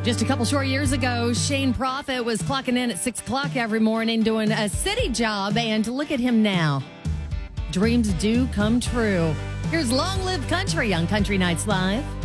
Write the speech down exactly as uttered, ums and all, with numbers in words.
Just a couple short years ago, Shane Prophet was clocking in at six o'clock every morning doing a city job, and look at him now. Dreams do come true. Here's Long Live Country on Country Nights Live.